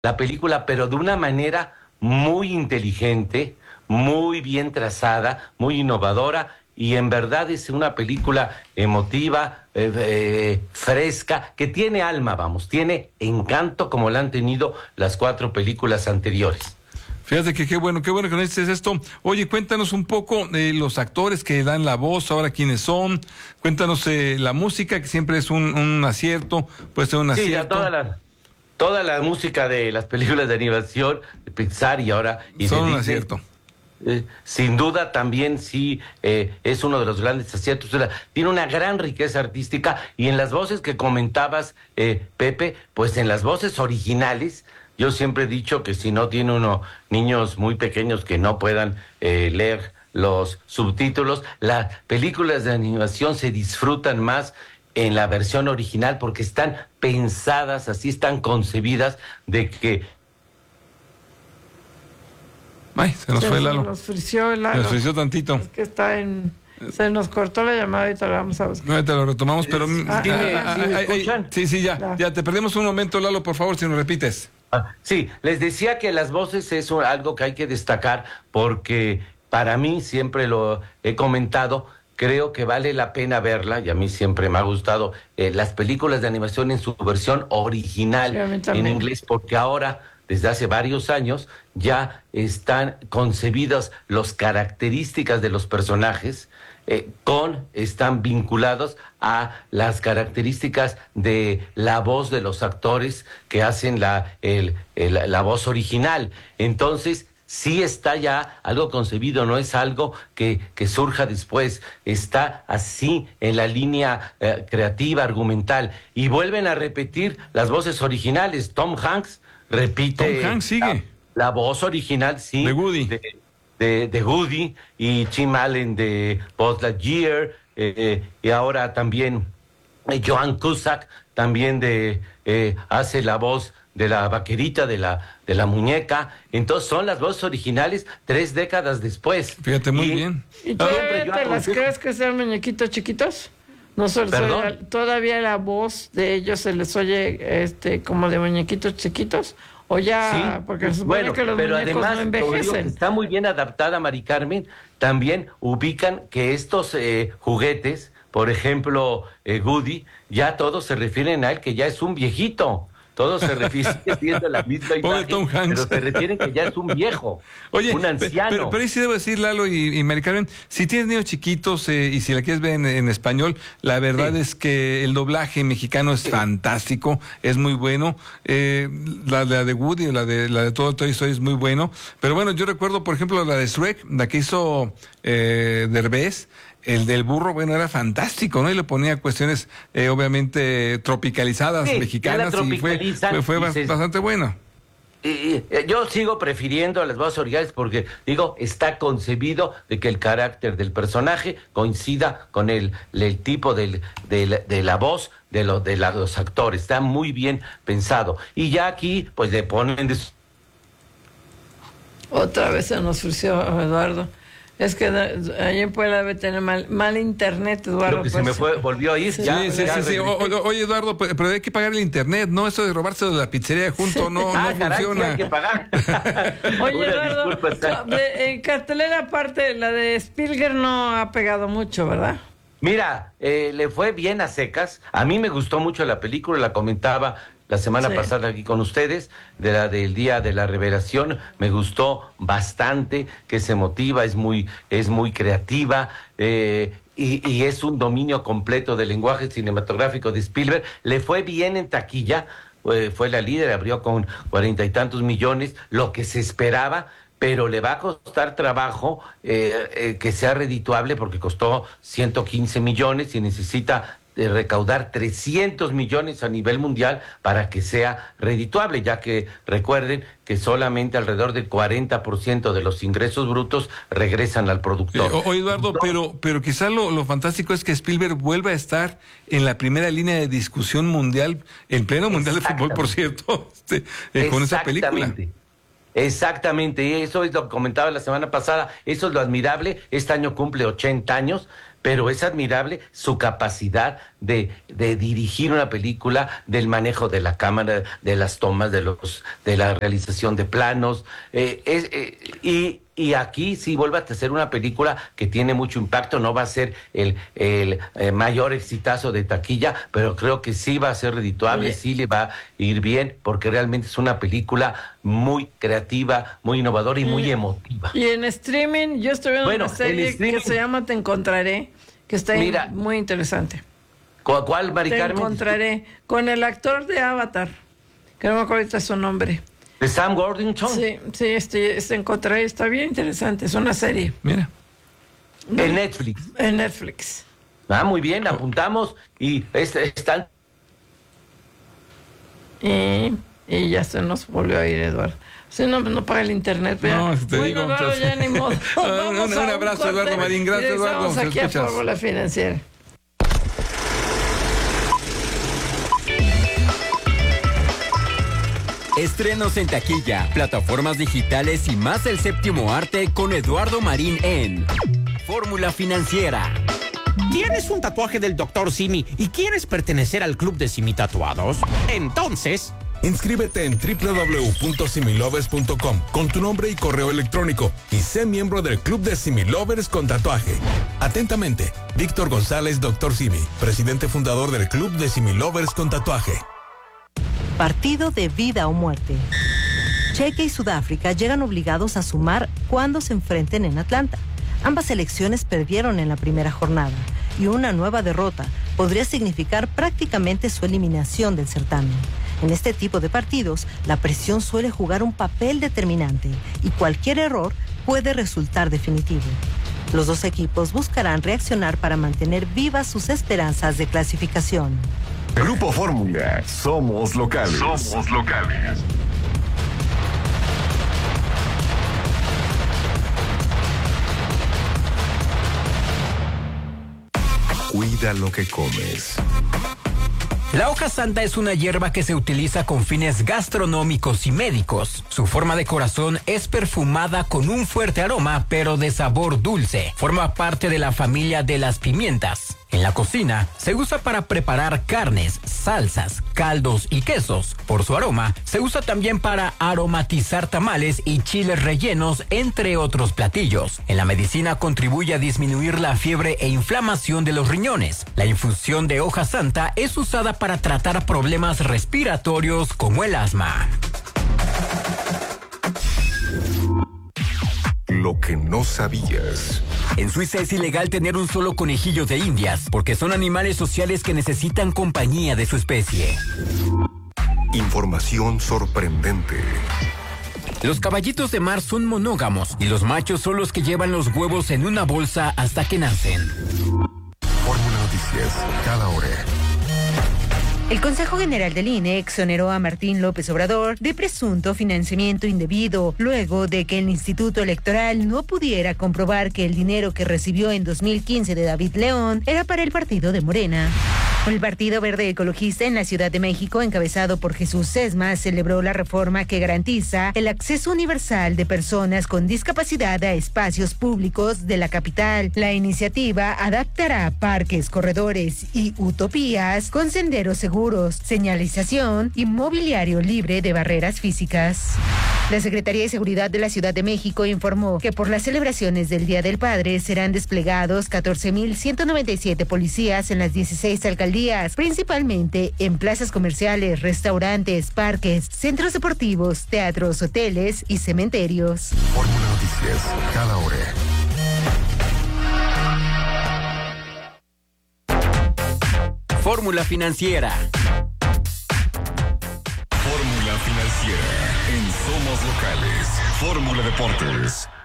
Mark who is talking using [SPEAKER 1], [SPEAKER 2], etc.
[SPEAKER 1] la película, pero de una manera muy inteligente, muy bien trazada, muy innovadora, y en verdad es una película emotiva, fresca, que tiene alma, vamos, tiene encanto como la han tenido las 4 películas anteriores.
[SPEAKER 2] Fíjate que qué bueno que nos dices esto. Oye, cuéntanos un poco de los actores que dan la voz, ahora quiénes son. Cuéntanos la música, que siempre es un acierto, puede ser un
[SPEAKER 1] Sí,
[SPEAKER 2] acierto.
[SPEAKER 1] toda la música de las películas de animación de Pixar y ahora y
[SPEAKER 2] Son
[SPEAKER 1] de
[SPEAKER 2] un
[SPEAKER 1] Disney,
[SPEAKER 2] acierto.
[SPEAKER 1] sin duda también sí es uno de los grandes aciertos. O sea, tiene una gran riqueza artística, y en las voces que comentabas, Pepe, pues en las voces originales, yo siempre he dicho que si no tiene uno niños muy pequeños que no puedan leer los subtítulos, las películas de animación se disfrutan más en la versión original, porque están pensadas, así están concebidas, de que...
[SPEAKER 2] Ay, se nos fue Lalo.
[SPEAKER 3] Nos frició el Lalo.
[SPEAKER 2] Se nos frició tantito.
[SPEAKER 3] Es que está en... Se nos cortó la llamada y te la vamos a buscar.
[SPEAKER 2] No, te lo retomamos, pero...
[SPEAKER 1] ¿Sí me escuchan?
[SPEAKER 2] Sí, ya te perdemos un momento, Lalo, por favor, si nos repites.
[SPEAKER 1] Sí, les decía que las voces es algo que hay que destacar, porque para mí, siempre lo he comentado, creo que vale la pena verla, y a mí siempre me ha gustado las películas de animación en su versión original,
[SPEAKER 3] Sí, a mí
[SPEAKER 1] en
[SPEAKER 3] también.
[SPEAKER 1] inglés, porque ahora, desde hace varios años, ya están concebidas las características de los personajes, están vinculados a las características de la voz de los actores que hacen la voz original. Entonces, sí está ya algo concebido, no es algo que surja después, está así en la línea creativa, argumental, y vuelven a repetir las voces originales. Tom Hanks repite...
[SPEAKER 2] Tom Hanks sigue.
[SPEAKER 1] La voz original, sí.
[SPEAKER 2] De Woody.
[SPEAKER 1] De Woody, y Tim Allen de Buzz Lightyear, y ahora también Joan Cusack también hace la voz de la vaquerita, de la muñeca. Entonces son las voces originales 3 décadas después.
[SPEAKER 2] Fíjate, muy bien.
[SPEAKER 3] ¿Y
[SPEAKER 1] Siempre
[SPEAKER 3] todavía
[SPEAKER 1] yo
[SPEAKER 3] te las
[SPEAKER 1] aconsejo-
[SPEAKER 3] crees que sean muñequitos chiquitos? No
[SPEAKER 1] ¿Perdón?
[SPEAKER 3] todavía la voz de ellos se les oye como de muñequitos chiquitos, o ya,
[SPEAKER 1] Sí,
[SPEAKER 3] porque se supone
[SPEAKER 1] bueno,
[SPEAKER 3] que los
[SPEAKER 1] pero
[SPEAKER 3] muñecos
[SPEAKER 1] además,
[SPEAKER 3] no
[SPEAKER 1] como digo,
[SPEAKER 3] envejecen.
[SPEAKER 1] está muy bien adaptada, Mari Carmen. También ubican que estos juguetes, por ejemplo, Woody, ya todos se refieren a él que ya es un viejito. Todos se refieren, siendo la misma
[SPEAKER 2] Pobre
[SPEAKER 1] imagen,
[SPEAKER 2] Tom Hanks.
[SPEAKER 1] pero se refieren que ya es un viejo,
[SPEAKER 2] Oye,
[SPEAKER 1] un anciano.
[SPEAKER 2] pero ahí sí debo decir, Lalo y Mari Carmen, si tienes niños chiquitos y si la quieres ver en español, la verdad
[SPEAKER 1] Sí.
[SPEAKER 2] es que el doblaje mexicano es fantástico, es muy bueno. La de Woody, la de todo Toy Story es muy bueno. Pero bueno, yo recuerdo, por ejemplo, la de Shrek, la que hizo Derbez. El del burro, bueno, era fantástico, ¿no? Y le ponía cuestiones, obviamente, tropicalizadas,
[SPEAKER 1] Sí,
[SPEAKER 2] mexicanas,
[SPEAKER 1] ya la
[SPEAKER 2] y fue
[SPEAKER 1] dices,
[SPEAKER 2] bastante bueno.
[SPEAKER 1] Yo sigo prefiriendo a las voces originales, porque digo, está concebido de que el carácter del personaje coincida con el tipo de la voz de los actores. Está muy bien pensado. Y ya aquí, pues le ponen
[SPEAKER 3] Otra vez se nos frició, Eduardo. Es que ahí en Puebla debe tener mal internet, Eduardo.
[SPEAKER 1] Lo que se me volvió a ir.
[SPEAKER 3] Sí,
[SPEAKER 1] ya,
[SPEAKER 2] Sí.
[SPEAKER 1] regresé.
[SPEAKER 2] Oye, Eduardo, pero hay que pagar el internet, ¿no? Eso de robarse de la pizzería junto no
[SPEAKER 1] Caray, sí,
[SPEAKER 2] funciona.
[SPEAKER 1] hay que pagar.
[SPEAKER 3] Oye,
[SPEAKER 1] Una
[SPEAKER 3] Eduardo,
[SPEAKER 1] disculpa,
[SPEAKER 3] en cartelera aparte, la de Spielberg no ha pegado mucho, ¿verdad?
[SPEAKER 1] Mira, le fue bien a secas. A mí me gustó mucho la película, la comentaba la semana
[SPEAKER 3] Sí.
[SPEAKER 1] pasada aquí con ustedes, del Día de la Revelación. Me gustó bastante, que se motiva, es muy creativa, y es un dominio completo del lenguaje cinematográfico de Spielberg. Le fue bien en taquilla, fue la líder, abrió con 40 y tantos millones, lo que se esperaba, pero le va a costar trabajo que sea redituable, porque costó 115 millones y necesita recaudar 300 millones a nivel mundial para que sea redituable, ya que recuerden que solamente alrededor del 40% de los ingresos brutos regresan al productor.
[SPEAKER 2] Oye, Eduardo, pero quizá lo fantástico es que Spielberg vuelva a estar en la primera línea de discusión mundial, en pleno mundial de fútbol, por cierto, con esa película.
[SPEAKER 1] Exactamente, y eso es lo que comentaba la semana pasada, eso es lo admirable. Este año cumple 80 años, pero es admirable su capacidad de dirigir una película, del manejo de la cámara, de las tomas, de la realización de planos, y aquí sí vuelve a ser una película que tiene mucho impacto. No va a ser el mayor exitazo de taquilla, pero creo que sí va a ser redituable, sí le va a ir bien, porque realmente es una película muy creativa, muy innovadora y muy emotiva.
[SPEAKER 3] Y en streaming, yo estoy viendo una serie que se llama Te Encontraré, que está muy interesante.
[SPEAKER 1] ¿Cuál, Mari Carmen?
[SPEAKER 3] Te Encontraré, con el actor de Avatar, que no me acuerdo ahorita su nombre.
[SPEAKER 1] ¿De Sam Worthington?
[SPEAKER 3] Sí, este Encontraré, está bien interesante, es una serie.
[SPEAKER 2] Mira.
[SPEAKER 1] En Netflix.
[SPEAKER 3] En Netflix.
[SPEAKER 1] Muy bien, apuntamos y están...
[SPEAKER 3] Y ya se nos volvió a ir, Eduardo. Si no paga el internet,
[SPEAKER 2] no, te digo,
[SPEAKER 3] Eduardo,
[SPEAKER 2] entonces...
[SPEAKER 3] ya ni modo.
[SPEAKER 2] un abrazo, Eduardo Marín. Gracias, Eduardo.
[SPEAKER 3] Estamos aquí a Fórmula Financiera.
[SPEAKER 4] Estrenos en taquilla, plataformas digitales y más del séptimo arte con Eduardo Marín en Fórmula Financiera.
[SPEAKER 5] ¿Tienes un tatuaje del Dr. Simi y quieres pertenecer al club de Simi Tatuados? Entonces...
[SPEAKER 6] inscríbete en www.similovers.com con tu nombre y correo electrónico y sé miembro del club de Similovers con tatuaje. Atentamente, Víctor González, Dr. Simi, presidente fundador del club de Similovers con tatuaje.
[SPEAKER 7] Partido de vida o muerte. Chequia y Sudáfrica llegan obligados a sumar cuando se enfrenten en Atlanta. Ambas selecciones perdieron en la primera jornada y una nueva derrota podría significar prácticamente su eliminación del certamen. En este tipo de partidos, la presión suele jugar un papel determinante y cualquier error puede resultar definitivo. Los dos equipos buscarán reaccionar para mantener vivas sus esperanzas de clasificación.
[SPEAKER 8] Grupo Fórmula, somos locales. Somos locales. Cuida lo que comes.
[SPEAKER 4] La hoja santa es una hierba que se utiliza con fines gastronómicos y médicos. Su forma de corazón es perfumada con un fuerte aroma, pero de sabor dulce. Forma parte de la familia de las pimientas. En la cocina, se usa para preparar carnes, salsas, caldos y quesos. Por su aroma, se usa también para aromatizar tamales y chiles rellenos, entre otros platillos. En la medicina contribuye a disminuir la fiebre e inflamación de los riñones. La infusión de hoja santa es usada para tratar problemas respiratorios como el asma.
[SPEAKER 8] Lo que no sabías.
[SPEAKER 4] En Suiza es ilegal tener un solo conejillo de indias, porque son animales sociales que necesitan compañía de su especie.
[SPEAKER 8] Información sorprendente.
[SPEAKER 4] Los caballitos de mar son monógamos y los machos son los que llevan los huevos en una bolsa hasta que nacen.
[SPEAKER 8] Fórmula Noticias, cada hora.
[SPEAKER 9] El Consejo General del INE exoneró a Martín López Obrador de presunto financiamiento indebido, luego de que el Instituto Electoral no pudiera comprobar que el dinero que recibió en 2015 de David León era para el partido de Morena. El Partido Verde Ecologista en la Ciudad de México, encabezado por Jesús Sesma, celebró la reforma que garantiza el acceso universal de personas con discapacidad a espacios públicos de la capital. La iniciativa adaptará parques, corredores y utopías con senderos seguros, señalización y mobiliario libre de barreras físicas. La Secretaría de Seguridad de la Ciudad de México informó que por las celebraciones del Día del Padre serán desplegados 14,197 policías en las 16 alcaldías, principalmente en plazas comerciales, restaurantes, parques, centros deportivos, teatros, hoteles y cementerios.
[SPEAKER 8] Fórmula Noticias, cada hora.
[SPEAKER 4] Fórmula Financiera.
[SPEAKER 8] Fórmula Financiera en Somos Locales. Fórmula Deportes.